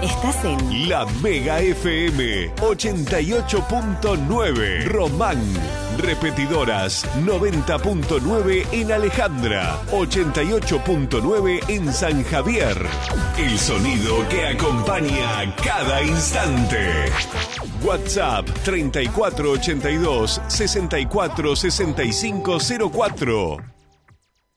Estás en La Mega FM 88.9 Román. Repetidoras 90.9 en Alejandra, 88.9 en San Javier. El sonido que acompaña cada instante. WhatsApp 3482 646504.